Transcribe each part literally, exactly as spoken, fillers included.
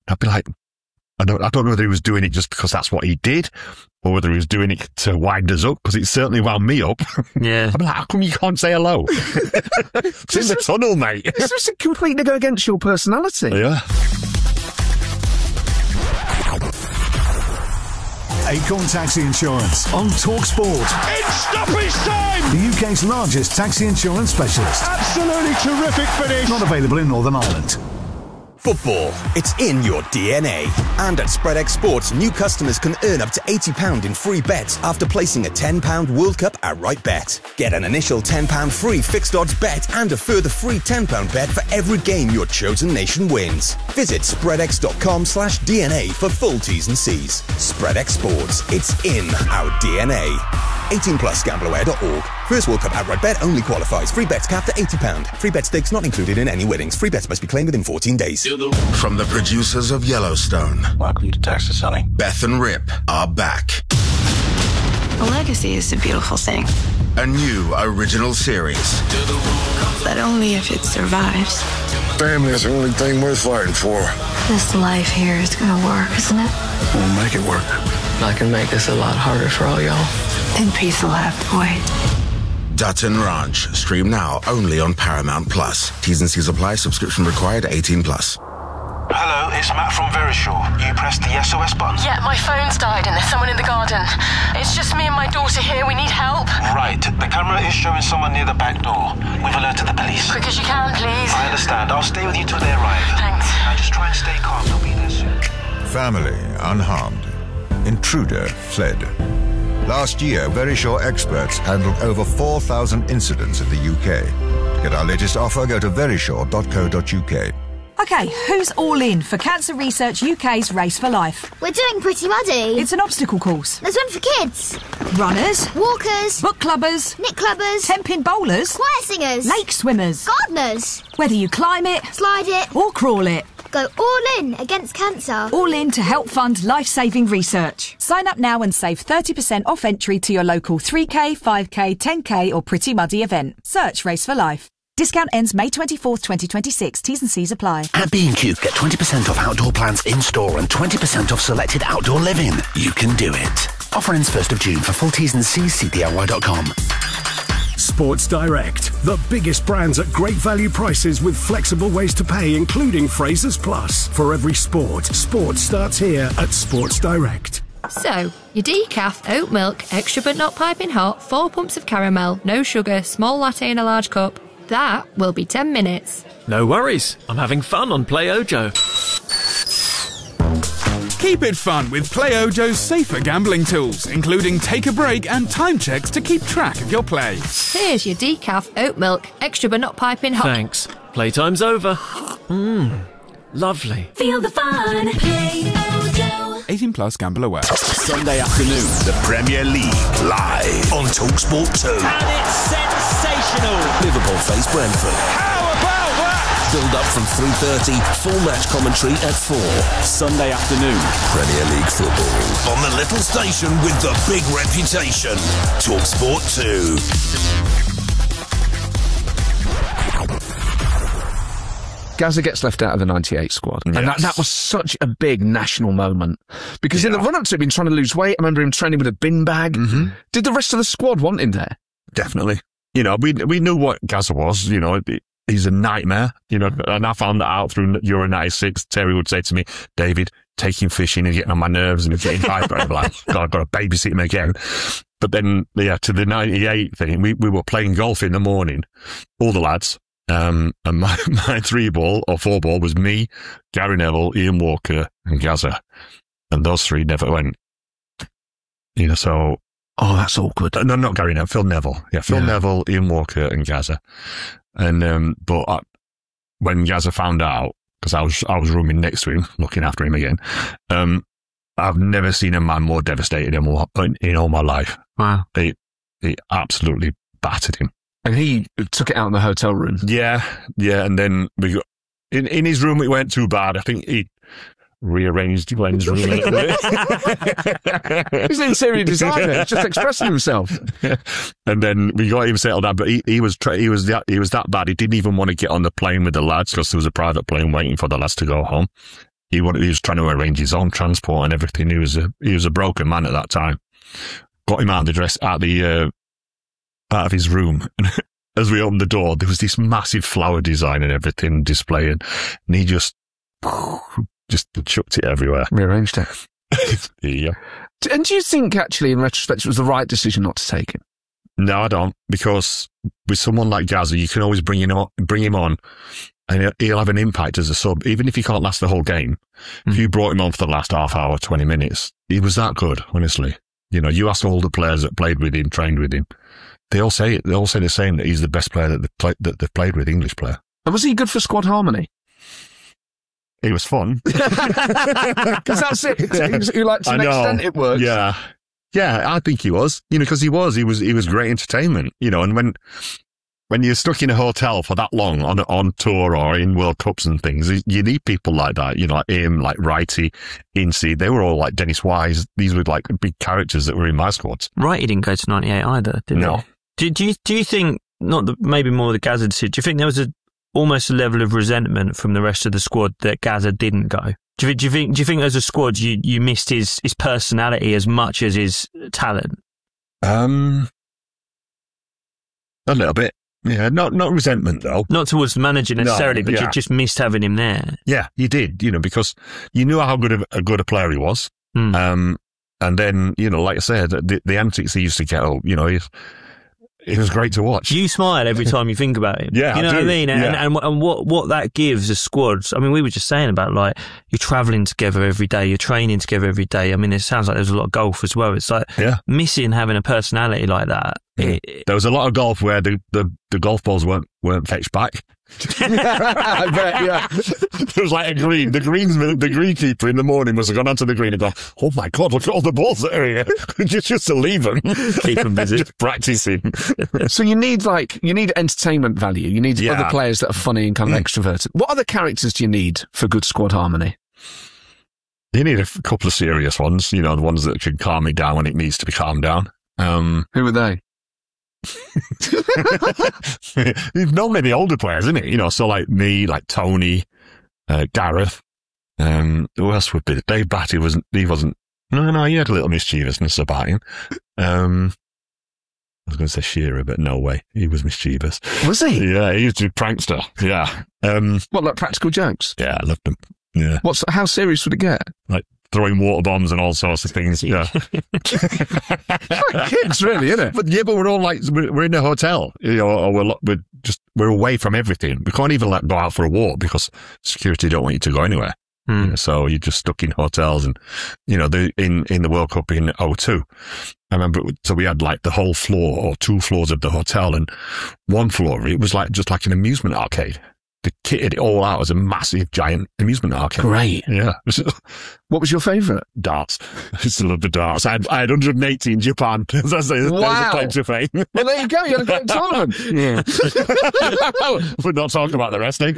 I'd be like, I don't, I don't know whether he was doing it just because that's what he did, or whether he was doing it to wind us up, because it certainly wound me up. Yeah. I'd be like, how come you can't say hello? It's in the tunnel, mate. It's just completely go against your personality. Yeah. Acorn Taxi Insurance on Talk Sport. It's stoppage time! The U K's largest taxi insurance specialist. Absolutely terrific finish. Not available in Northern Ireland. Football, it's in your D N A. And at SpreadX Sports, new customers can earn up to eighty pounds in free bets after placing a ten pound World Cup outright bet. Get an initial ten pound free fixed odds bet and a further free ten pound bet for every game your chosen nation wins. Visit spreadx.com slash DNA for full T's and C's. SpreadX Sports, it's in our D N A. eighteen plus gambleware dot org. First World Cup outright bet only qualifies. Free bets capped at eighty pounds. Free bet stakes not included in any winnings. Free bets must be claimed within fourteen days. From the producers of Yellowstone, welcome to Texas, Sonny. Beth and Rip are back. A legacy is a beautiful thing. A new original series. But only if it survives. Family is the only thing worth fighting for. This life here is gonna work, isn't it? We'll make it work. I can make this a lot harder for all y'all. And peace will have to wait. Dutton Ranch. Stream now only on Paramount Plus. T's and C's apply. Subscription required. eighteen plus. Hello, it's Matt from Verisure. You pressed the S O S button? Yeah, my phone's died and there's someone in the garden. It's just me and my daughter here. We need help. Right. The camera is showing someone near the back door. We've alerted the police. Quick as you can, please. I understand. I'll stay with you till they arrive. Thanks. Now just try and stay calm. They'll be there soon. Family unharmed. Intruder fled. Last year, Verisure experts handled over four thousand incidents in the U K. To get our latest offer, go to verisure dot co dot uk. OK, who's all in for Cancer Research U K's Race for Life? We're doing Pretty Muddy. It's an obstacle course. There's one for kids. Runners. Walkers. Book clubbers. Nick clubbers. Ten-pin bowlers. Choir singers. Lake swimmers. Gardeners. Whether you climb it, slide it, or crawl it. Go all in against cancer. All in to help fund life-saving research. Sign up now and save thirty percent off entry to your local three K, five K, ten K or Pretty Muddy event. Search Race for Life. Discount ends May twenty-fourth, twenty twenty-six. T's and C's apply. At B and Q, get twenty percent off outdoor plants in-store and twenty percent off selected outdoor living. You can do it. Offer ends first of June. For full T's and C's, see D I Y dot com. Sports Direct, the biggest brands at great value prices with flexible ways to pay, including Frasers Plus. For every sport, sports starts here at Sports Direct. So, your decaf, oat milk, extra but not piping hot, four pumps of caramel, no sugar, small latte in a large cup. That will be ten minutes. No worries, I'm having fun on Play Ojo. Keep it fun with Play Ojo's safer gambling tools, including take a break and time checks to keep track of your play. Here's your decaf, oat milk, extra but not piping hot. Thanks. Playtime's over. Mmm, lovely. Feel the fun. Play Ojo. eighteen plus, gamble aware. Sunday afternoon, the Premier League live on TalkSport two. And it's sensational. Liverpool face Brentford. How about that? Build up from three thirty, full match commentary at four. Sunday afternoon, Premier League football on the little station with the big reputation. TalkSport two. Gazza gets left out of the ninety-eight squad. Yes. And that, that was such a big national moment. Because yeah. in the run-up to it, he'd been trying to lose weight. I remember him training with a bin bag. Mm-hmm. Did the rest of the squad want him there? Definitely. You know, we we knew what Gazza was, you know. He's a nightmare, you know, and I found that out through Euro ninety-six. Terry would say to me, David, taking fishing and getting on my nerves and getting hyper. I'm like, God, I've got to babysit him again. But then, yeah, to the ninety-eight thing, we, we were playing golf in the morning, all the lads. Um, and my, my three ball or four ball was me, Gary Neville, Ian Walker and Gazza. And those three never went. You know, so. Oh, that's awkward. No, not Gary Neville, Phil Neville. Yeah, Phil yeah. Neville, Ian Walker and Gazza. And, um, but I, when Gazza found out, because I was, I was rooming next to him, looking after him again, um, I've never seen a man more devastated in all, in all my life. Wow. He, he absolutely battered him. And he took it out in the hotel room. Yeah, yeah. And then we got, in, in his room, it went too bad. I think he rearranged Glenn's room a little bit. He's an interior designer. He's just expressing himself. And then we got him settled down, but he, he was tra- he was that he was that bad. He didn't even want to get on the plane with the lads because there was a private plane waiting for the lads to go home. he wanted, he was trying to arrange his own transport and everything. He was a, he was a broken man at that time. Got him out of the dress, out the, uh, out of his room. And as we opened the door, there was this massive flower design and everything displaying. And he just, just chucked it everywhere. Rearranged it. Yeah. And do you think, actually, in retrospect, it was the right decision not to take him? No, I don't. Because with someone like Gazza, you can always bring him on, bring him on, and he'll, he'll have an impact as a sub. Even if he can't last the whole game, mm. if you brought him on for the last half hour, twenty minutes, he was that good, honestly. You know, you ask all the players that played with him, trained with him, they all say it. They all say the same, that he's the best player that they've, play, that they've played with, English player. And was he good for squad harmony? It was fun. Because that's it. You like to an extent it works. Yeah. Yeah, I think he was. You know, because he was. He was, he was great entertainment. You know, and when, when you're stuck in a hotel for that long on, on tour or in World Cups and things, you need people like that. You know, like him, like Wrighty, Incy. They were all like Dennis Wise. These were like big characters that were in my squads. Wrighty didn't go to ninety-eight either, did he? No. Do, do you, do you think, not the, maybe more the Gazza decision, do you think there was a, almost a level of resentment from the rest of the squad that Gazza didn't go? Do you, do you think? Do you think as a squad you, you missed his, his personality as much as his talent? Um, a little bit, yeah. Not not resentment though. Not towards the manager necessarily, no, but yeah. you just missed having him there. Yeah, you did. You know, because you knew how good a, a good a player he was. Mm. Um, and then you know, like I said, the, the antics he used to get up. You know, he's. It was great to watch. You smile every time you think about it. Yeah, you know I what I do. mean? And, yeah. and, and what, what that gives a squad. I mean, we were just saying about, like, you're travelling together every day, you're training together every day. I mean, it sounds like there's a lot of golf as well. It's like yeah. missing having a personality like that. Yeah. It, there was a lot of golf where the, the, the golf balls weren't weren't fetched back. I bet, yeah. There was like a green. The greensman, the greenkeeper in the morning must have gone onto the green and gone, "Oh my God, look at all the balls that are here." just just to leave them, keep them busy, just practicing. So you need like you need entertainment value. You need yeah. other players that are funny and kind of extroverted. What other characters do you need for good squad harmony? You need a f- couple of serious ones. You know, the ones that can calm it down when it needs to be calmed down. Um, Who are they? Normally the older players, isn't it? You know, so like me, like Tony, uh, Gareth. Um, who else would be? Dave Batty wasn't. He wasn't. No, no, he had a little mischievousness about him. Um, I was going to say Shearer, but no way. He was mischievous. Was he? Yeah, he used to be a prankster. Yeah. Um, what, like practical jokes? Yeah, I loved them. Yeah. What's how serious would it get? Like throwing water bombs and all sorts of things. Yeah. Like kids, really, isn't it? But yeah, but we're all like, we're, we're in a hotel, you know, or we're, we're just, we're away from everything. We can't even like go out for a walk because security don't want you to go anywhere. Hmm. You know, so you're just stuck in hotels and, you know, the, in, in the World Cup in oh two, I remember, so we had like the whole floor or two floors of the hotel, and one floor, it was like, just like an amusement arcade. They kitted it all out as a massive, giant amusement arcade. Great. Yeah. What was your favourite? Darts. I used to love the darts. I had, I had one hundred eighty in Japan. That's, that's, wow. There's a claim to fame. Well, there you go. You had a great tournament. Yeah. We're not talking about the wrestling.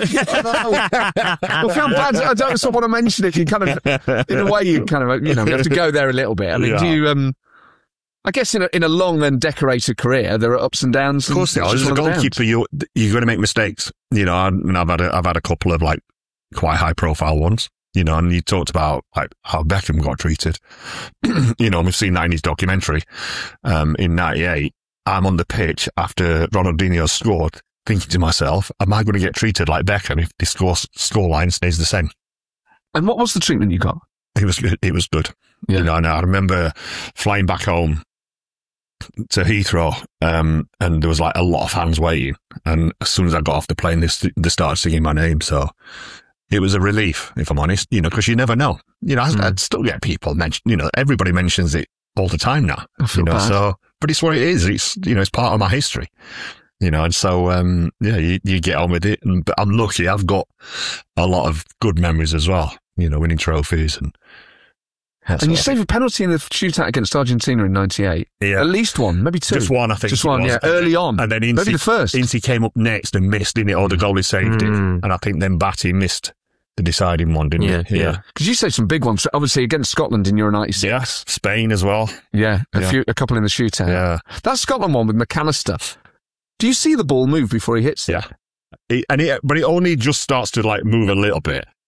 Well, I'm glad I don't sort of want to mention it. You kind of, in a way, you kind of, you know, you have to go there a little bit. I mean, Yeah. do you, um, I guess in a, in a long and decorated career, there are ups and downs. Of course, there are. As a goalkeeper, you you're going to make mistakes. You know, and I've had a, I've had a couple of like quite high profile ones. You know, and you talked about like how Beckham got treated. You know, we've seen that in his documentary. Um, in ninety-eight, I'm on the pitch after Ronaldinho scored, thinking to myself, "Am I going to get treated like Beckham if the score score line stays the same?" And what was the treatment you got? It was it was good. Yeah. You know, and I remember flying back home to Heathrow, um, and there was like a lot of fans waiting. And as soon as I got off the plane, they, st- they started singing my name. So it was a relief, if I'm honest, you know, because you never know. You know, mm. I'd still get people mention, you know, everybody mentions it all the time now. I feel you know, bad. so, but it's what it is. It's, you know, it's part of my history. You know, and so, um, yeah, you, you get on with it. And, but I'm lucky. I've got a lot of good memories as well, you know, winning trophies and, That's and you saved a penalty in the shootout against Argentina in ninety-eight. Yeah. At least one, maybe two. Just one, I think. Just one, was. yeah. Early on. And then Incy, maybe the first. Incy came up next and missed, didn't it? Or the goalie saved mm. it. And I think then Batty missed the deciding one, didn't yeah, he? Yeah. Because you saved some big ones, obviously against Scotland in Euro ninety-six. Yes. Spain as well. Yeah. A yeah. few, a couple in the shootout. Yeah. That Scotland one with McAllister. Do you see the ball move before he hits it? Yeah. It, and it, but it only just starts to like move a little bit.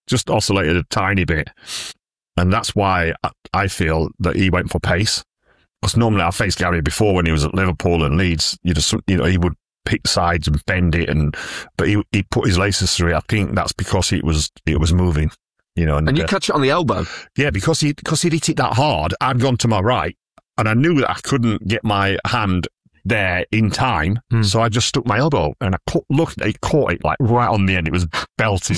just oscillated a tiny bit. And that's why I, I feel that he went for pace. Because normally I faced Gary before when he was at Liverpool and Leeds. You just, you know, he would pick sides and bend it, and but he he put his laces through it. I think that's because it was it was moving, you know. And, and you uh, catch it on the elbow. Yeah, because he because he'd hit it that hard. I'd gone to my right, and I knew that I couldn't get my hand there in time, mm. so I just stuck my elbow and I caught, looked, it caught it like right on the end. It was belting,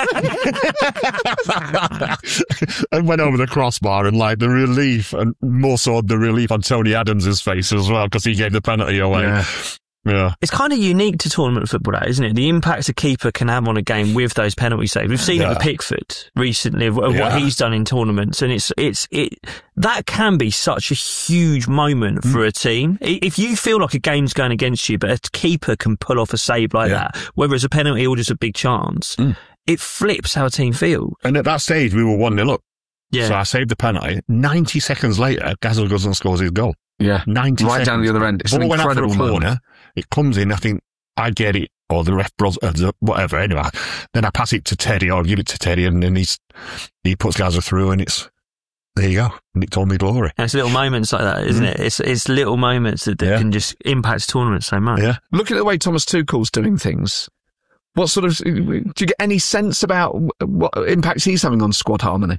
and went over the crossbar, and like the relief, and more so the relief on Tony Adams' face as well, because he gave the penalty away. Yeah. Yeah. It's kind of unique to tournament football, that, isn't it? The impact a keeper can have on a game with those penalty saves. We've seen yeah. it with Pickford recently of, of yeah. what he's done in tournaments, and it's it's it that can be such a huge moment mm. for a team. If you feel like a game's going against you, but a keeper can pull off a save like yeah. that, whether it's a penalty or just a big chance, mm. it flips how a team feel. And at that stage, we were one nil up. Yeah. So I saved the penalty. Ninety seconds later, Gazza goes and scores his goal. Yeah, ninety right seconds. down the other end. It's Ball an went out for a incredible corner. moment. It comes in. I think I get it, or the ref, bros, uh, whatever. Anyway, then I pass it to Teddy, or give it to Teddy, and then he's he puts Gazza through, and it's there you go. And it told me glory. And it's little moments like that, isn't mm. it? It's it's little moments that, that yeah. can just impact tournaments so much. Yeah. Looking at the way Thomas Tuchel's doing things, what sort of do you get any sense about what impacts he's having on squad harmony?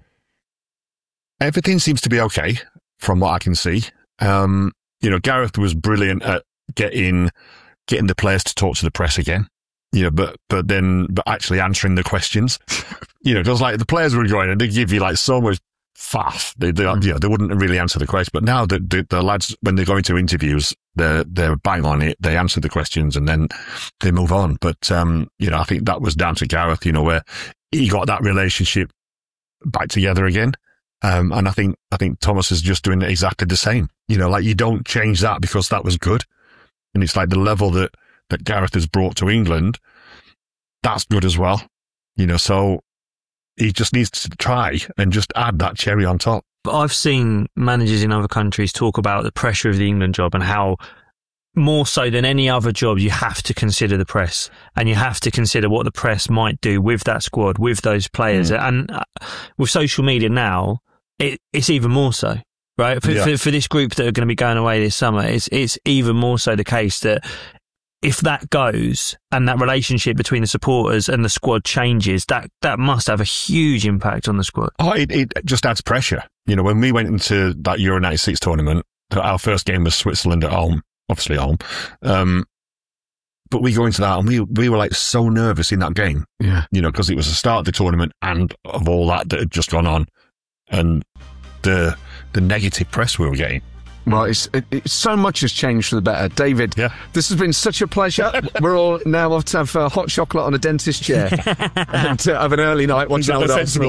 Everything seems to be okay from what I can see. Um, you know, Gareth was brilliant at getting getting the players to talk to the press again. You know, but but then but actually answering the questions. You know, because like the players were going and they give you like so much faff. They they mm. you know, they wouldn't really answer the question. But now the, the the lads, when they go into interviews, they're they're bang on it. They answer the questions and then they move on. But um, you know, I think that was down to Gareth. You know, where he got that relationship back together again. Um, and I think, I think Thomas is just doing exactly the same. You know, like you don't change that because that was good. And it's like the level that, that Gareth has brought to England, that's good as well. You know, so he just needs to try and just add that cherry on top. But I've seen managers in other countries talk about the pressure of the England job and how more so than any other job, you have to consider the press and you have to consider what the press might do with that squad, with those players. Mm. And uh, with social media now, It, it's even more so, right? For, yeah. for, for this group that are going to be going away this summer, it's it's even more so the case that if that goes and that relationship between the supporters and the squad changes, that that must have a huge impact on the squad. Oh, it, it just adds pressure. You know, when we went into that Euro ninety-six tournament, our first game was Switzerland at home, obviously at home. Um, but we go into that and we we were like so nervous in that game. Yeah. You know, because it was the start of the tournament and of all that that had just gone on. And the the negative press we were getting. Well, it's, it, it, so much has changed for the better. David, yeah. This has been such a pleasure. We're all now off to have uh, hot chocolate on a dentist chair and to have an early night watching old Arsenal.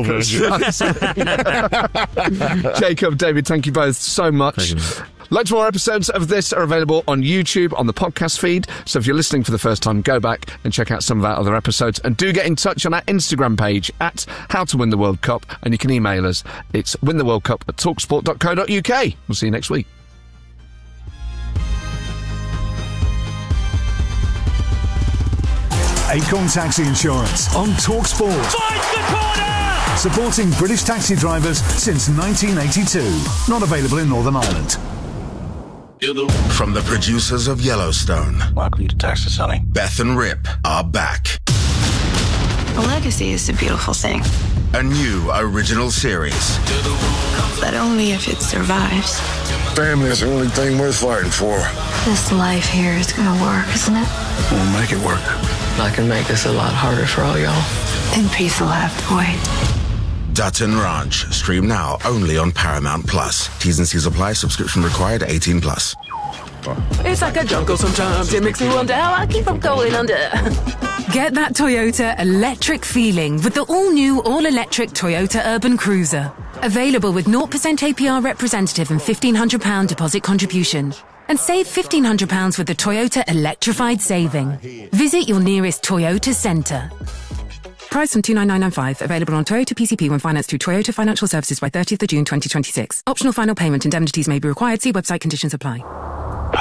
Jacob, David, thank you both so much. Loads more episodes of this are available on YouTube, on the podcast feed. So if you're listening for the first time, go back and check out some of our other episodes. And do get in touch on our Instagram page at How to Win the World Cup. And you can email us. It's wintheworldcup at talksport dot co dot uk. We'll see you next week. Acorn Taxi Insurance on TalkSport. Finds the corner! Supporting British taxi drivers since nineteen eighty-two. Not available in Northern Ireland. From the producers of Yellowstone, Welcome to Texas, Sonny. Beth and Rip are back. A legacy is a beautiful thing. A new original series. But only if it survives. Family is the only thing worth fighting for. This life here is gonna work, isn't it? We'll make it work. I can make this a lot harder for all y'all. And peace will have to wait. Dutton Ranch. Stream now only on Paramount Plus. T's and C's apply. Subscription required. eighteen plus. It's like a jungle sometimes. It makes me wonder how I keep from going under. Get that Toyota electric feeling with the all-new, all-electric Toyota Urban Cruiser. Available with zero percent A P R representative and fifteen hundred pounds deposit contribution. And save fifteen hundred pounds with the Toyota Electrified Saving. Visit your nearest Toyota centre. Price from two nine nine nine five. Available on Toyota P C P when financed through Toyota Financial Services by thirtieth of June twenty twenty-six. Optional final payment indemnities may be required. See website conditions apply. Hello,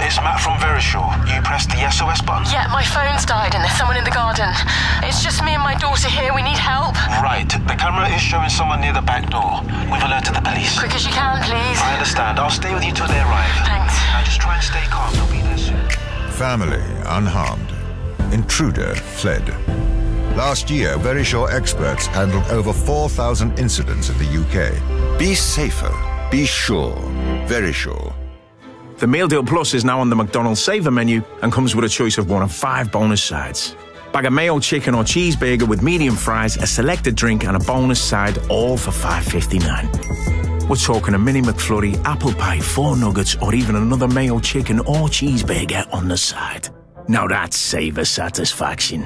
It's Matt from Verisure. You pressed the S O S button? Yeah, my phone's died and there's someone in the garden. It's just me and my daughter here. We need help. Right. The camera is showing someone near the back door. We've alerted the police. Quick as you can, please. I understand. I'll stay with you till they arrive. Thanks. Now just try and stay calm. They'll be there soon. Family unharmed. Intruder fled. Last year, Verisure experts handled over four thousand incidents in the U K. Be safer. Be sure. Verisure. The Meal Deal Plus is now on the McDonald's Saver menu and comes with a choice of one of five bonus sides. Bag of mayo, chicken or cheeseburger with medium fries, a selected drink and a bonus side, all for five fifty-nine. We're talking a mini McFlurry, apple pie, four nuggets or even another mayo, chicken or cheeseburger on the side. Now that's Saver satisfaction.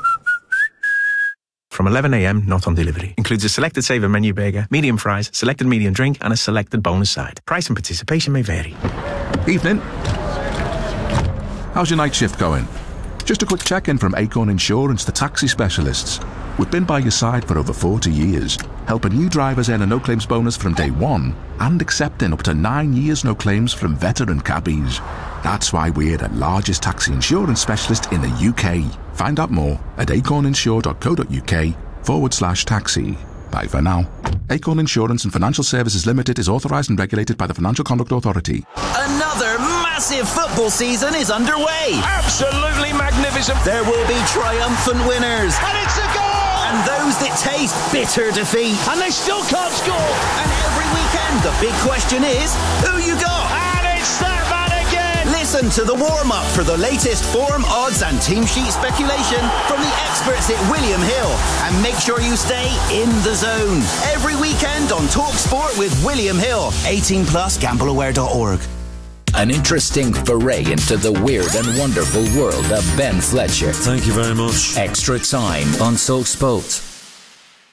From eleven a m, not on delivery. Includes a selected Saver menu burger, medium fries, selected medium drink and a selected bonus side. Price and participation may vary. Evening. How's your night shift going? Just a quick check-in from Acorn Insurance, the taxi specialists. We've been by your side for over forty years, helping new drivers earn a no-claims bonus from day one and accepting up to nine years no claims from veteran cabbies. That's why we're the largest taxi insurance specialist in the U K. Find out more at acorninsure.co.uk forward slash taxi. Bye for now. Acorn Insurance and Financial Services Limited is authorised and regulated by the Financial Conduct Authority. Another massive football season is underway. Absolutely magnificent. There will be triumphant winners. And it's a goal! And those that taste bitter defeat. And they still can't score. And every weekend, the big question is, who you got? And it's that man again. Listen to the warm-up for the latest form, odds and team sheet speculation from the experts at William Hill. And make sure you stay in the zone. Every weekend on Talk Sport with William Hill. eighteen plus, gamble aware dot org. An interesting foray into the weird and wonderful world of Ben Fletcher. Thank you very much. Extra time on Talk Sport.